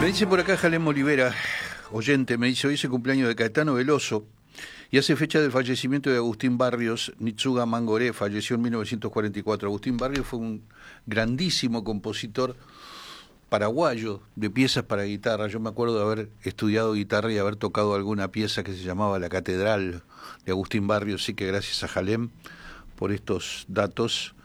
Me dice por acá Jalem Olivera, oyente, me dice, hoy es el cumpleaños de Caetano Veloso y hace fecha del fallecimiento de Agustín Barrios. Nitsuga Mangoré falleció en 1944. Agustín Barrios fue un grandísimo compositor paraguayo de piezas para guitarra. Yo me acuerdo de haber estudiado guitarra y haber tocado alguna pieza que se llamaba La Catedral de Agustín Barrios, así que gracias a Jalem por estos datos.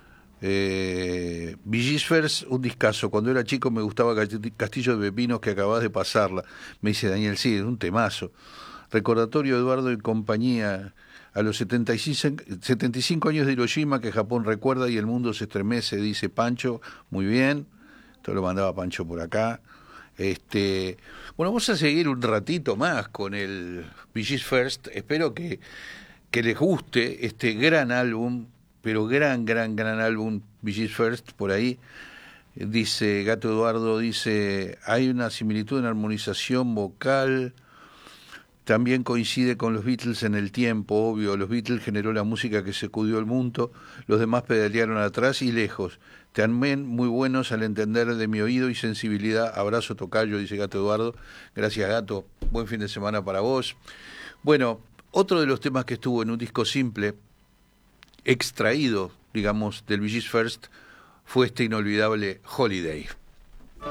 Villisfers, un discazo. Cuando era chico me gustaba Castillo de Pepinos, que acabas de pasarla. Me dice Daniel, sí, es un temazo. Recordatorio Eduardo y compañía. A los 75 años de Hiroshima, que Japón recuerda y el mundo se estremece, dice Pancho. Muy bien. Esto lo mandaba Pancho por acá. Bueno, vamos a seguir un ratito más con el Villisfers. Espero que les guste este gran álbum, pero gran álbum, Villisfers, por ahí. Dice Gato Eduardo, dice, hay una similitud en armonización vocal, también coincide con los Beatles en el tiempo, obvio, los Beatles generó la música que sacudió el mundo, los demás pedalearon atrás y lejos. También muy buenos al entender de mi oído y sensibilidad. Abrazo tocayo, dice Gato Eduardo. Gracias, Gato. Buen fin de semana para vos. Bueno, otro de los temas que estuvo en un disco simple, extraído, digamos, del Villisfers, fue este inolvidable Holiday.